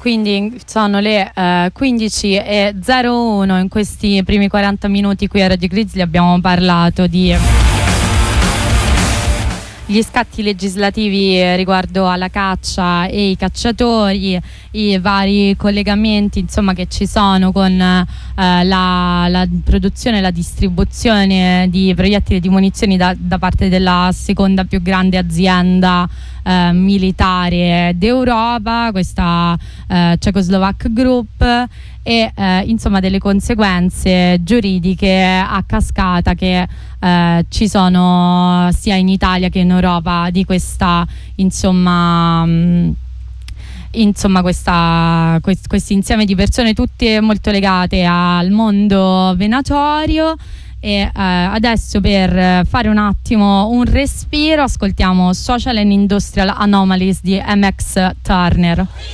Quindi sono le 15:01. In questi primi 40 minuti qui a Radio Grizzly abbiamo parlato di gli scatti legislativi riguardo alla caccia e i cacciatori, i vari collegamenti insomma che ci sono con la produzione e la distribuzione di proiettili di munizioni da parte della seconda più grande azienda militare d'Europa, questa Czechoslovak Group, e insomma delle conseguenze giuridiche a cascata che ci sono sia in Italia che in Europa di questa questo insieme di persone tutte molto legate al mondo venatorio. E adesso, per fare un attimo un respiro, ascoltiamo Social and Industrial Anomalies di MX Turner.